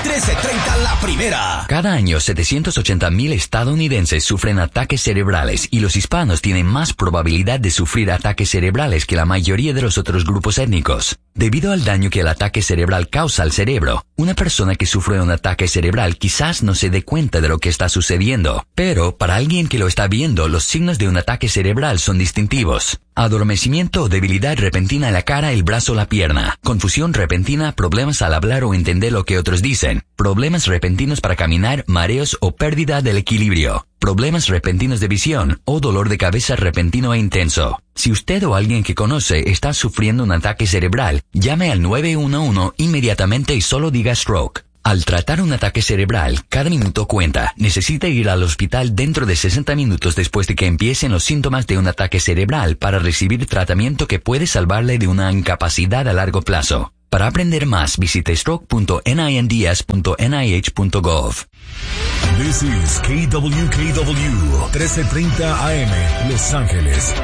13:30 la primera. Cada año 780,000 estadounidenses sufren ataques cerebrales y los hispanos tienen más probabilidad de sufrir ataques cerebrales que la mayoría de los otros grupos étnicos. Debido al daño que el ataque cerebral causa al cerebro, una persona que sufre un ataque cerebral quizás no se dé cuenta de lo que está sucediendo, pero para alguien que lo está viendo, los signos de un ataque cerebral son distintivos. Adormecimiento o debilidad repentina en la cara, el brazo o la pierna. Confusión repentina, problemas al hablar o entender lo que otros dicen. Problemas repentinos para caminar, mareos o pérdida del equilibrio. Problemas repentinos de visión o dolor de cabeza repentino e intenso. Si usted o alguien que conoce está sufriendo un ataque cerebral, llame al 911 inmediatamente y solo diga stroke. Al tratar un ataque cerebral, cada minuto cuenta. Necesita ir al hospital dentro de 60 minutos después de que empiecen los síntomas de un ataque cerebral para recibir tratamiento que puede salvarle de una incapacidad a largo plazo. Para aprender más, visite stroke.ninds.nih.gov. This is KWKW 1330 AM, Los Ángeles.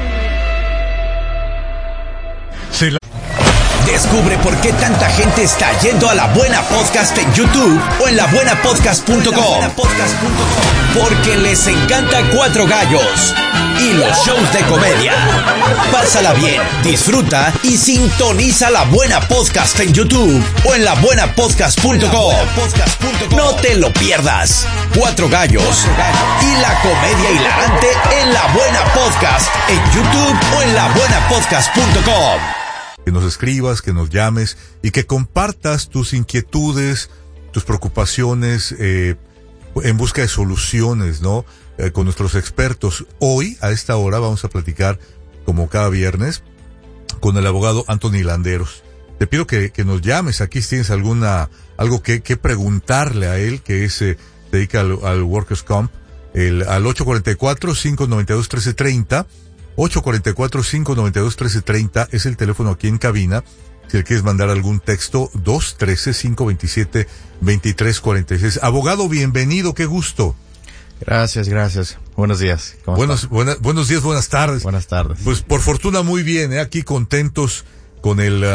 Descubre por qué tanta gente está yendo a La Buena Podcast en YouTube o en labuenapodcast.com. Porque les encanta Cuatro Gallos y los shows de comedia. Pásala bien, disfruta y sintoniza La Buena Podcast en YouTube o en labuenapodcast.com. No te lo pierdas. Cuatro Gallos y la comedia hilarante en La Buena Podcast en YouTube o en labuenapodcast.com. Que nos escribas, que nos llames y que compartas tus inquietudes, tus preocupaciones en busca de soluciones, ¿no? Con nuestros expertos. Hoy, a esta hora, vamos a platicar, como cada viernes, con el abogado Anthony Landeros. Te pido que nos llames aquí si tienes algo que preguntarle a él, que se dedica al Workers' Comp, al 844-592-1330. 844-592-1330 es el teléfono aquí en cabina. Si le quieres mandar algún texto, 213-527-2346. Abogado, bienvenido, qué gusto. Gracias. Buenos días. Buenos días, buenas tardes. Buenas tardes. Pues por fortuna muy bien, aquí contentos con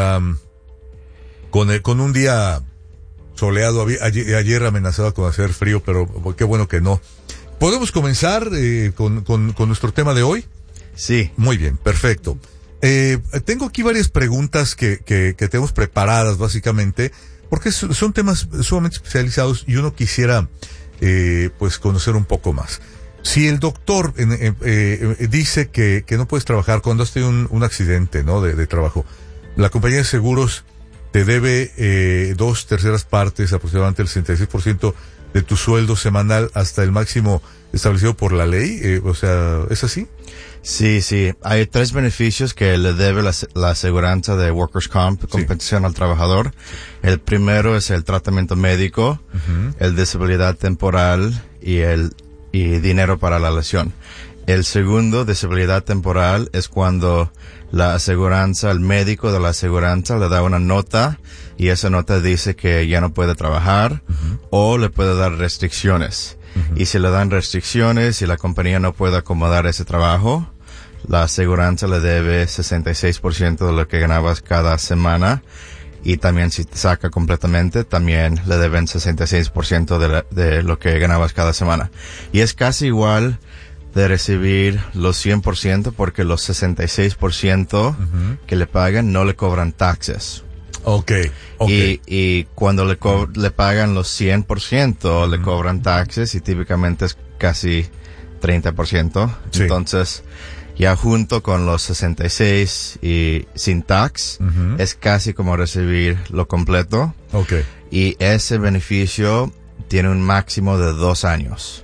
con un día soleado. Ayer amenazaba con hacer frío, pero qué bueno que no. ¿Podemos comenzar con nuestro tema de hoy? Sí. Muy bien, perfecto. Tengo aquí varias preguntas que tenemos preparadas básicamente, porque son temas sumamente especializados y uno quisiera pues conocer un poco más. Si el doctor dice que no puedes trabajar cuando has tenido un accidente, ¿no? de trabajo, la compañía de seguros te debe 2/3 partes, aproximadamente el 66% de tu sueldo semanal hasta el máximo establecido por la ley, o sea, ¿es así? Sí. Hay 3 beneficios que le debe la aseguranza de Workers' Comp, compensación al trabajador. El primero es el tratamiento médico, el disabilidad temporal y dinero para la lesión. El segundo, disabilidad temporal, es cuando la aseguranza, el médico de la aseguranza le da una nota y esa nota dice que ya no puede trabajar o le puede dar restricciones. Y si le dan restricciones y la compañía no puede acomodar ese trabajo, la aseguranza le debe 66% de lo que ganabas cada semana. Y también si te saca completamente, también le deben 66% de lo que ganabas cada semana. Y es casi igual de recibir los 100% porque los 66% que le pagan no le cobran taxes. Okay. Y cuando le pagan los 100%, le cobran taxes y típicamente es casi 30%. Sí. Entonces, ya junto con los 66 y sin tax, es casi como recibir lo completo. Okay. Y ese beneficio tiene un máximo de 2 años.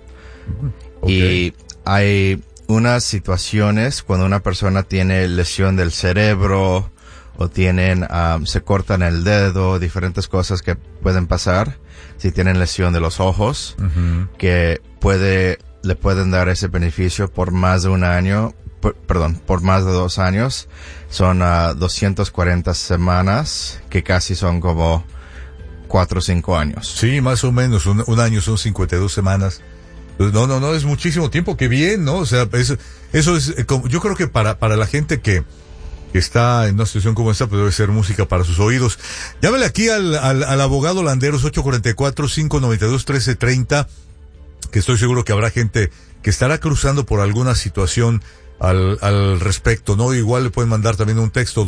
Y hay unas situaciones cuando una persona tiene lesión del cerebro o se cortan el dedo, diferentes cosas que pueden pasar si tienen lesión de los ojos, que le pueden dar ese beneficio por más de un año, por más de 2 años. Son 240 semanas, que casi son como 4 o 5 años. Sí, más o menos, un año son 52 semanas. No, es muchísimo tiempo, qué bien, ¿no? O sea, eso es, yo creo que para la gente que que está en una situación como esta, pues debe ser música para sus oídos. Llámale aquí al abogado Landeros, 844-592-1330, que estoy seguro que habrá gente que estará cruzando por alguna situación al respecto, ¿no? Igual le pueden mandar también un texto,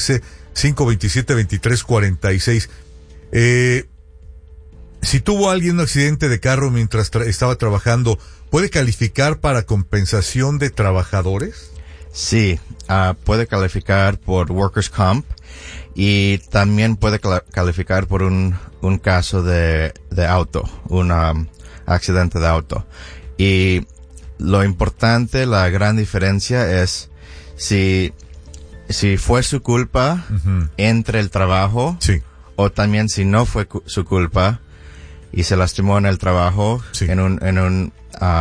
213-527-2346. Si tuvo alguien un accidente de carro mientras estaba trabajando, ¿puede calificar para compensación de trabajadores? Sí, puede calificar por Workers' Comp y también puede calificar por un caso de auto, un accidente de auto. Y lo importante, la gran diferencia es si fue su culpa entre el trabajo, sí, o también si no fue su culpa y se lastimó en el trabajo, sí, en un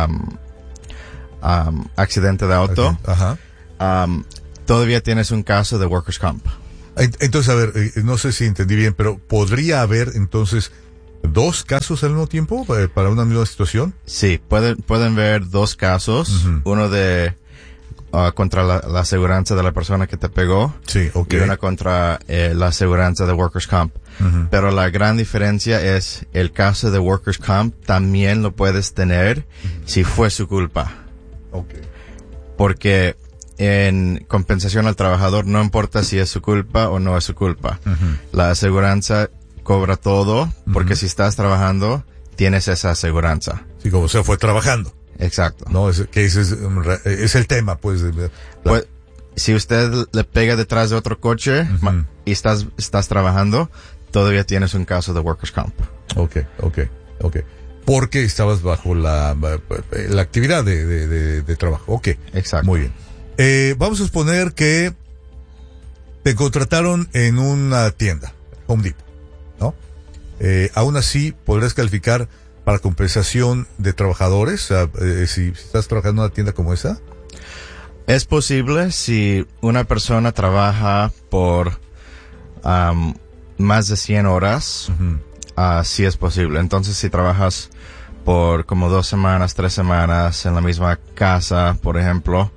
accidente de auto. Ajá. Todavía tienes un caso de Workers' Comp. Entonces, a ver, no sé si entendí bien, pero ¿podría haber entonces 2 casos al mismo tiempo para una misma situación? Sí, pueden ver 2 casos. Uno de contra la aseguranza de la persona que te pegó. Sí, okay. Y una contra la aseguranza de Workers' Comp. Pero la gran diferencia es el caso de Workers' Comp también lo puedes tener si fue su culpa. Okay. Porque en compensación al trabajador no importa si es su culpa o no es su culpa. La aseguranza cobra todo porque si estás trabajando tienes esa aseguranza. Sí, como se fue trabajando. Exacto. No, que ese es el tema, pues. Pues, si usted le pega detrás de otro coche y estás trabajando, todavía tienes un caso de Workers' Comp. Okay. Porque estabas bajo la actividad de trabajo. Okay. Exacto. Muy bien. Vamos a suponer que te contrataron en una tienda, Home Depot, ¿no? Aún así, podrás calificar para compensación de trabajadores, si estás trabajando en una tienda como esa. Es posible si una persona trabaja por más de 100 horas, sí es posible. Entonces, si trabajas por como 2 semanas, 3 semanas en la misma casa, por ejemplo,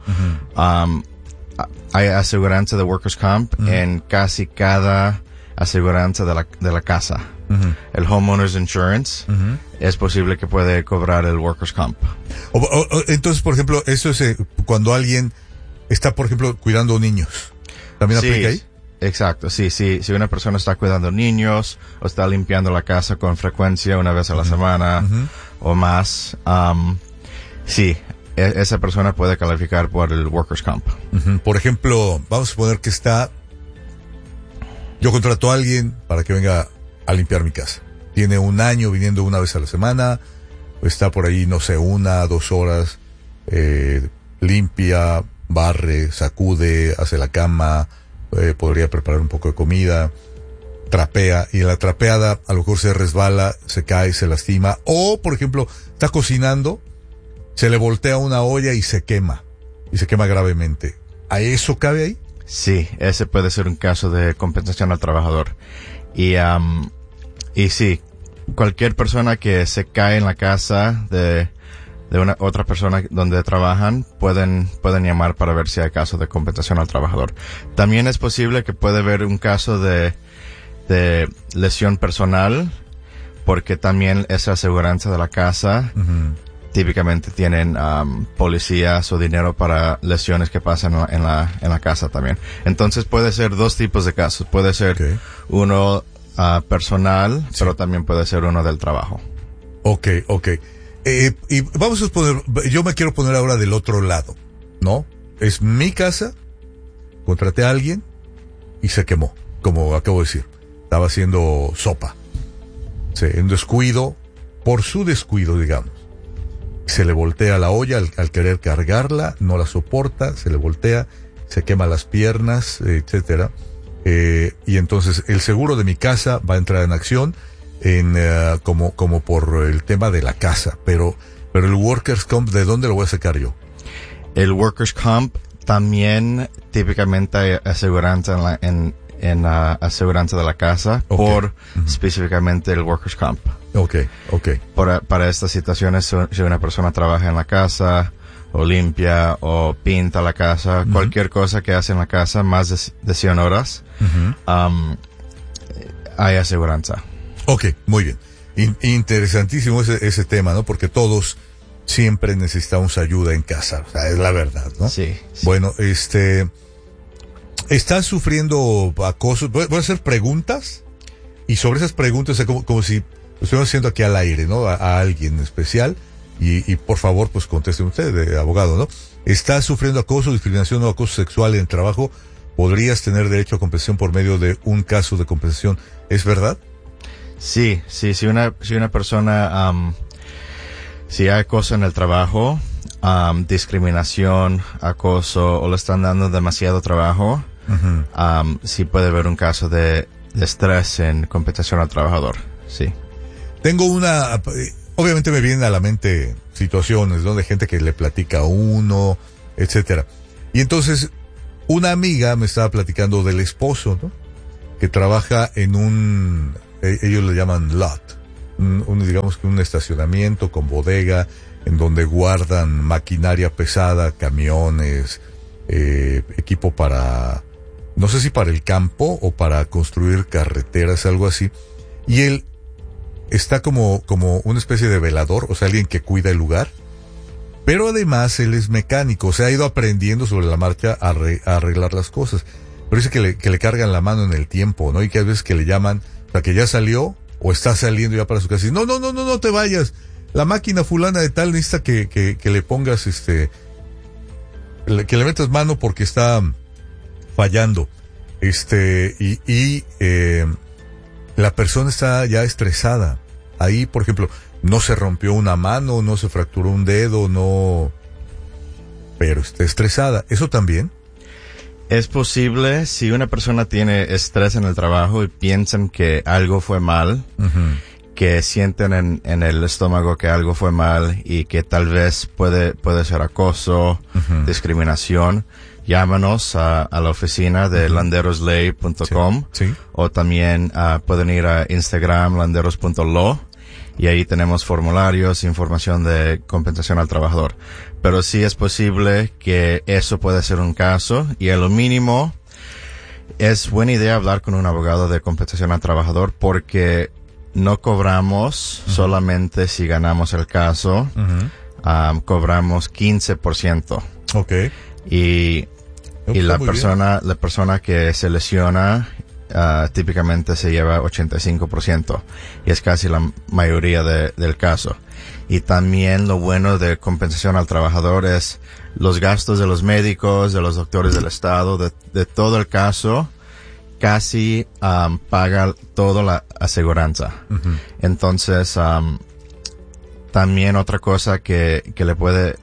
hay aseguranza de Workers' Comp en casi cada aseguranza de la casa. El Homeowners Insurance es posible que puede cobrar el Workers' Comp. Entonces, por ejemplo, eso es cuando alguien está, por ejemplo, cuidando niños. ¿También aplica ahí? Exacto, sí. Si una persona está cuidando niños o está limpiando la casa con frecuencia una vez a la semana o más, sí, esa persona puede calificar por el Workers' Comp. Por ejemplo, vamos a suponer que yo contrato a alguien para que venga a limpiar mi casa. Tiene 1 año viniendo una vez a la semana, está por ahí, no sé, 1, 2 horas, limpia, barre, sacude, hace la cama, podría preparar un poco de comida, trapea, y en la trapeada a lo mejor se resbala, se cae, se lastima, o por ejemplo, está cocinando, se le voltea una olla y se quema gravemente. ¿A eso cabe ahí? Sí, ese puede ser un caso de compensación al trabajador. Y sí, cualquier persona que se cae en la casa de una otra persona donde trabajan, pueden llamar para ver si hay caso de compensación al trabajador. También es posible que puede haber un caso de lesión personal, porque también esa aseguranza de la casa típicamente tienen policías o dinero para lesiones que pasan en la casa también. Entonces puede ser 2 tipos de casos. Puede ser uno personal, pero también puede ser uno del trabajo. Okay. Y vamos a suponer, yo me quiero poner ahora del otro lado, ¿no? Es mi casa, contraté a alguien y se quemó, como acabo de decir. Estaba haciendo sopa. En descuido, por su descuido, digamos. Se le voltea la olla al querer cargarla, no la soporta, se le voltea, se quema las piernas, etcétera. Y entonces el seguro de mi casa va a entrar en acción como por el tema de la casa, pero el Workers' Comp, ¿de dónde lo voy a sacar yo? El Workers' Comp también típicamente hay aseguranza en la aseguranza de la casa por específicamente el Workers' Comp. Okay. Para estas situaciones, si una persona trabaja en la casa o limpia o pinta la casa, cualquier cosa que hace en la casa más de 100 horas, hay aseguranza. Ok, muy bien. Interesantísimo ese tema, ¿no? Porque todos siempre necesitamos ayuda en casa, o sea, es la verdad, ¿no? Sí. Bueno, ¿estás sufriendo acoso? Voy a hacer preguntas y sobre esas preguntas, o sea, como si lo estuviéramos haciendo aquí al aire, ¿no? A alguien especial y por favor, pues contesten usted, abogado, ¿no? ¿Estás sufriendo acoso, discriminación o acoso sexual en el trabajo? ¿Podrías tener derecho a compensación por medio de un caso de compensación? ¿Es verdad? Sí, si una persona, si hay acoso en el trabajo, discriminación, acoso, o le están dando demasiado trabajo, sí puede haber un caso de estrés en compensación al trabajador, sí. Tengo obviamente me vienen a la mente situaciones, ¿no? De gente que le platica a uno, etcétera. Y entonces, una amiga me estaba platicando del esposo, ¿no? Que trabaja en ellos le llaman lot, digamos que un estacionamiento con bodega, en donde guardan maquinaria pesada, camiones, equipo para, no sé si para el campo o para construir carreteras, algo así. Y él está como una especie de velador, o sea, alguien que cuida el lugar. Pero además él es mecánico, o sea, ha ido aprendiendo sobre la marcha a arreglar las cosas. Pero dice que le cargan la mano en el tiempo, ¿no? Y que a veces que le llaman, o sea, que ya salió o está saliendo ya para su casa. Y no te vayas. La máquina fulana de tal necesita que le pongas que le metas mano porque está fallando. La persona está ya estresada. Ahí, por ejemplo, no se rompió una mano, no se fracturó un dedo, pero está estresada. ¿Eso también? Es posible si una persona tiene estrés en el trabajo y piensan que algo fue mal, que sienten en el estómago que algo fue mal y que tal vez puede ser acoso, discriminación. Llámanos a la oficina de landeroslay.com sí. O también pueden ir a Instagram landeros.law y ahí tenemos formularios, información de compensación al trabajador. Pero sí es posible que eso pueda ser un caso y a lo mínimo es buena idea hablar con un abogado de compensación al trabajador porque no cobramos solamente si ganamos el caso, cobramos 15%. Okay. Y la persona que se lesiona típicamente se lleva 85% y es casi la mayoría del caso. Y también lo bueno de compensación al trabajador es los gastos de los médicos, de los doctores del estado, de todo el caso, casi paga toda la aseguranza. Entonces, también otra cosa que le puede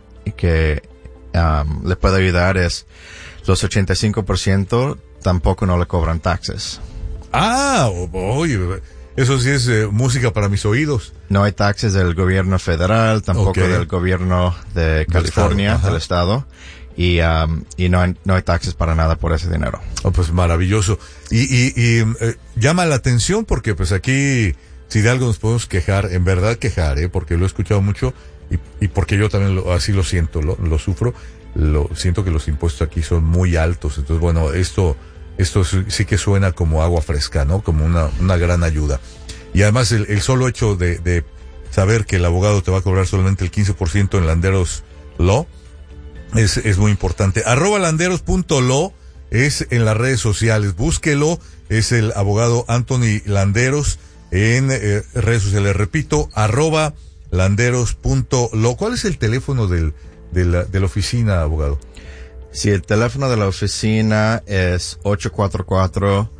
ayudar es los 85% tampoco no le cobran taxes. Oye, eso sí es música para mis oídos. No hay taxes del gobierno federal, tampoco del gobierno de California, del estado, y no hay taxes para nada por ese dinero. Pues maravilloso. Y llama la atención porque pues aquí, si de algo nos podemos quejar, en verdad quejar, porque lo he escuchado mucho y porque yo también así lo siento, lo sufro. Siento que los impuestos aquí son muy altos. Entonces, bueno, esto sí que suena como agua fresca, ¿no? Como una gran ayuda. Y además el solo hecho de saber que el abogado te va a cobrar solamente el 15% en Landeros Law es muy importante. @landeros.law es en las redes sociales. Búsquelo. Es el abogado Anthony Landeros en redes sociales. Repito, @landeros.law. ¿Cuál es el teléfono de la oficina, abogado? Sí, el teléfono de la oficina es 844,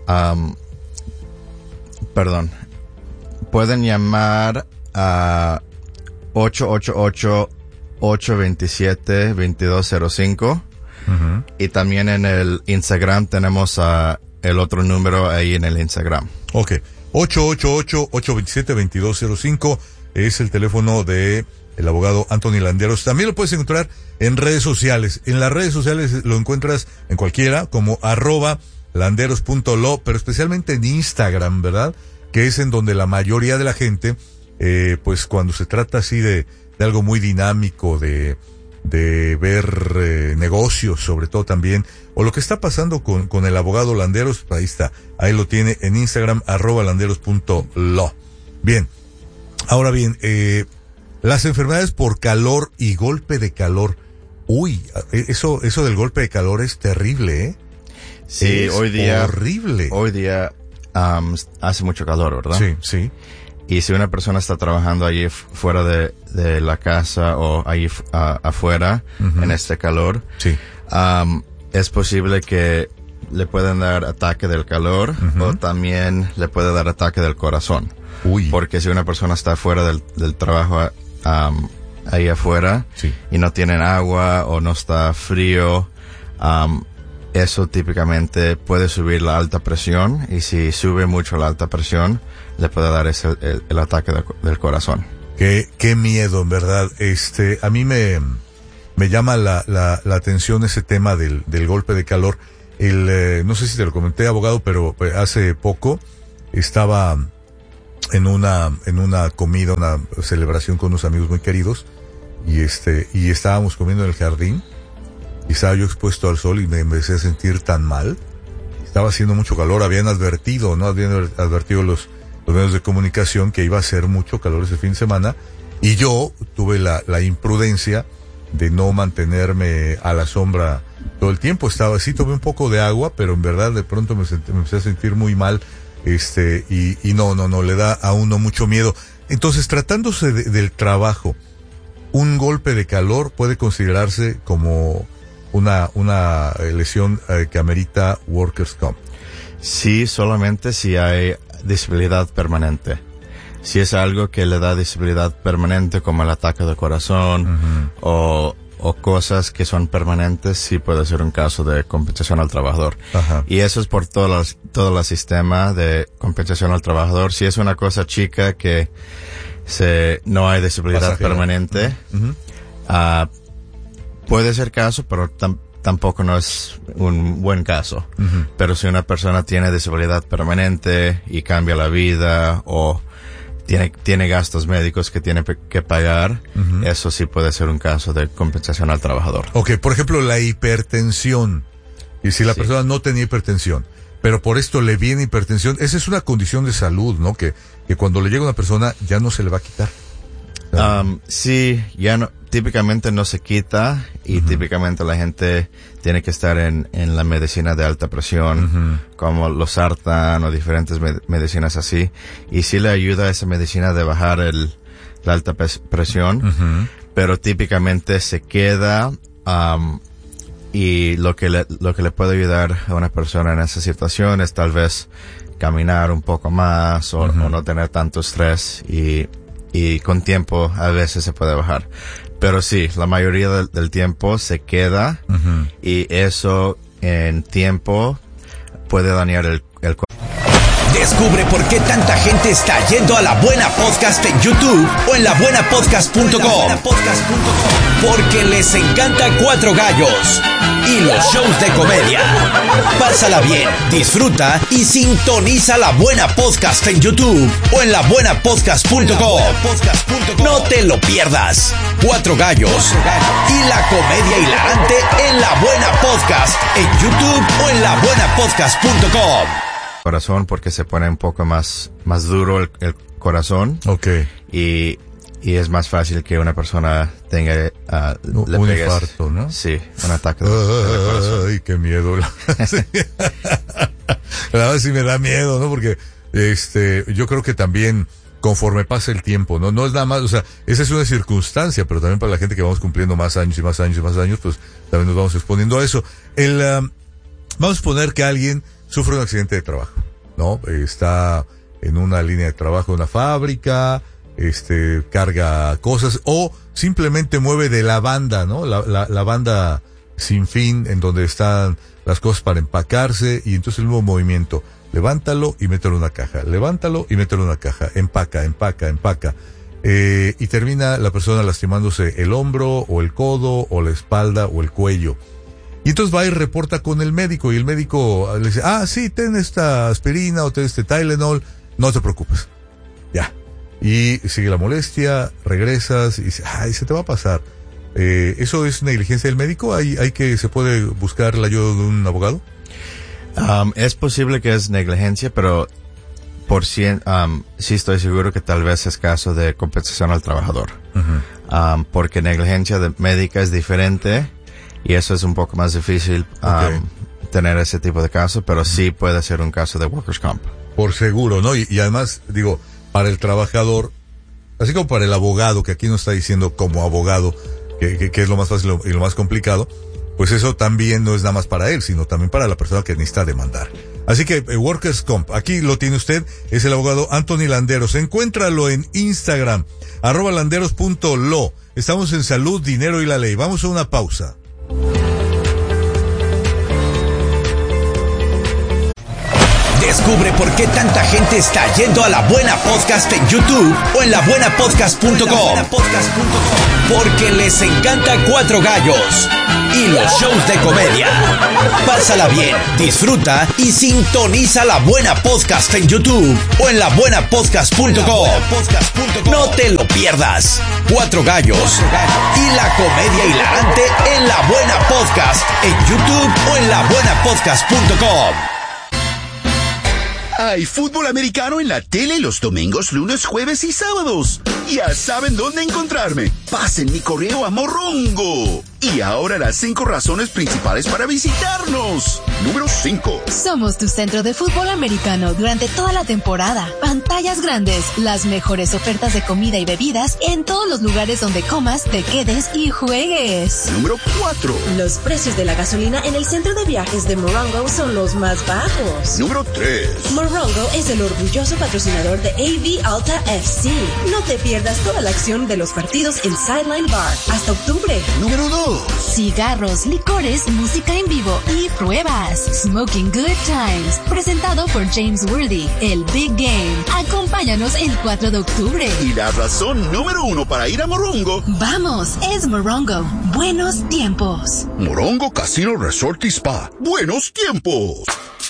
pueden llamar a 888-827-2205 y también en el Instagram tenemos el otro número ahí en el Instagram. Ok, 888-827-2205 es el teléfono de el abogado Anthony Landeros. También lo puedes encontrar en redes sociales. En las redes sociales lo encuentras en cualquiera, como @landeros.law, pero especialmente en Instagram, ¿verdad? Que es en donde la mayoría de la gente, pues cuando se trata así de algo muy dinámico, de ver negocios, sobre todo también, o lo que está pasando con el abogado Landeros. Ahí está, ahí lo tiene en Instagram, @landeros.lo. Bien, ahora bien, las enfermedades por calor y golpe de calor. Uy, eso del golpe de calor es terrible, Sí, es hoy día horrible. Hoy día hace mucho calor, ¿verdad? Sí, sí. Y si una persona está trabajando allí fuera de la casa o allí afuera en este calor, Sí. Es posible que le pueden dar ataque del calor o también le puede dar ataque del corazón. Uy. Porque si una persona está fuera del trabajo ahí afuera Sí. y no tienen agua o no está frío, eso típicamente puede subir la alta presión, y si sube mucho la alta presión le puede dar el ataque del corazón. Qué miedo, en verdad. A mí me llama la atención ese tema del golpe de calor. No sé si te lo comenté, abogado, pero hace poco estaba en una comida, una celebración con unos amigos muy queridos, y estábamos comiendo en el jardín, y estaba yo expuesto al sol y me empecé a sentir tan mal. Estaba haciendo mucho calor, habían advertido los medios de comunicación que iba a ser mucho calor ese fin de semana, y yo tuve la imprudencia de no mantenerme a la sombra todo el tiempo. Estaba así, tomé un poco de agua, pero en verdad de pronto me empecé a sentir muy mal, y no, le da a uno mucho miedo. Entonces, tratándose del trabajo, un golpe de calor puede considerarse como una lesión que amerita Workers' Comp. Sí, solamente si hay disabilidad permanente. Si es algo que le da disabilidad permanente, como el ataque del corazón o cosas que son permanentes, sí puede ser un caso de compensación al trabajador. Ajá. Y eso es por todo el sistema de compensación al trabajador. Si es una cosa chica que no hay disabilidad Pasajera. permanente, puede ser caso, pero tampoco no es un buen caso. Pero si una persona tiene disabilidad permanente y cambia la vida, o tiene gastos médicos que tiene que pagar, eso sí puede ser un caso de compensación al trabajador. Ok, por ejemplo, la hipertensión. Y si la persona no tenía hipertensión, pero por esto le viene hipertensión, esa es una condición de salud, ¿no? Que cuando le llega a una persona ya no se le va a quitar. Sí, ya no, típicamente no se quita, y típicamente la gente tiene que estar en la medicina de alta presión, como los Sartan o diferentes medicinas así, y sí le ayuda a esa medicina de bajar la alta presión, pero típicamente se queda, y lo que le puede ayudar a una persona en esa situación es tal vez caminar un poco más o no tener tanto estrés, y con tiempo a veces se puede bajar. Pero sí, la mayoría del tiempo se queda, y eso en tiempo puede dañar el cuerpo. Descubre por qué tanta gente está yendo a La Buena Podcast en YouTube o en labuenapodcast.com. Porque les encanta Cuatro Gallos y los shows de comedia. Pásala bien, disfruta y sintoniza La Buena Podcast en YouTube o en labuenapodcast.com. No te lo pierdas. Cuatro Gallos y la comedia hilarante en La Buena Podcast en YouTube o en labuenapodcast.com. Corazón, porque se pone un poco más duro el corazón. Okay. Y es más fácil que una persona tenga un infarto, ¿no? Sí, un ataque del corazón. Ay, qué miedo. La verdad sí me da miedo, ¿no? Porque yo creo que también conforme pasa el tiempo, no es nada más, o sea, esa es una circunstancia, pero también para la gente que vamos cumpliendo más años y más años y más años, pues también nos vamos exponiendo a eso. Vamos a suponer que alguien sufre un accidente de trabajo, ¿no? Está en una línea de trabajo de una fábrica, carga cosas, o simplemente mueve de la banda, ¿no? La banda sin fin, en donde están las cosas para empacarse, y entonces el nuevo movimiento, levántalo y mételo en una caja, levántalo y mételo en una caja, empaca, y termina la persona lastimándose el hombro, o el codo, o la espalda, o el cuello. Y entonces va y reporta con el médico, y el médico le dice, sí, ten esta aspirina o ten este Tylenol, no te preocupes. Ya. Y sigue la molestia, regresas y dice, se te va a pasar. ¿Eso es negligencia del médico? ¿Se puede buscar la ayuda de un abogado? Es posible que es negligencia, pero sí estoy seguro que tal vez es caso de compensación al trabajador. Uh-huh. Porque negligencia médica es diferente y eso es un poco más difícil tener ese tipo de caso, pero sí puede ser un caso de workers' comp. Por seguro, ¿no? Y además, digo, para el trabajador, así como para el abogado, que aquí nos está diciendo como abogado, que es lo más fácil y lo más complicado, pues eso también no es nada más para él, sino también para la persona que necesita demandar. Así que Workers' Comp, aquí lo tiene usted, es el abogado Anthony Landeros. Encuéntralo en Instagram, @landeros.lo. Estamos en Salud, Dinero y la Ley. Vamos a una pausa. Descubre por qué tanta gente está yendo a La Buena Podcast en YouTube o en labuenapodcast.com. Porque les encanta Cuatro Gallos y los shows de comedia. Pásala bien, disfruta y sintoniza La Buena Podcast en YouTube o en labuenapodcast.com. No te lo pierdas. Cuatro Gallos y la comedia hilarante en La Buena Podcast en YouTube o en labuenapodcast.com. Hay fútbol americano en la tele los domingos, lunes, jueves y sábados. Ya saben dónde encontrarme. Pasen mi correo a Morongo. Y ahora las 5 razones principales para visitarnos. Número 5. Somos tu centro de fútbol americano durante toda la temporada. Pantallas grandes, las mejores ofertas de comida y bebidas en todos los lugares donde comas, te quedes y juegues. Número 4. Los precios de la gasolina en el centro de viajes de Morongo son los más bajos. Número 3. Morongo es el orgulloso patrocinador de AV Alta FC. No te pierdas toda la acción de los partidos en Sideline Bar hasta octubre. Número 2. Cigarros, licores, música en vivo y pruebas. Smoking Good Times, presentado por James Worthy, el Big Game. Acompáñanos el 4 de octubre. Y la razón número 1 para ir a Morongo. Vamos, es Morongo. Buenos tiempos. Morongo Casino Resort y Spa. Buenos tiempos.